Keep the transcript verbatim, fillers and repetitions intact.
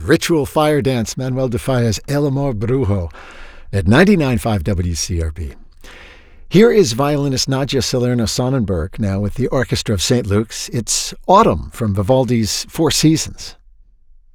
Ritual Fire Dance, Manuel de Falla's El Amor Brujo at ninety-nine point five W C R B. Here is violinist Nadia Salerno-Sonnenberg now with the Orchestra of Saint Luke's. It's Autumn from Vivaldi's Four Seasons.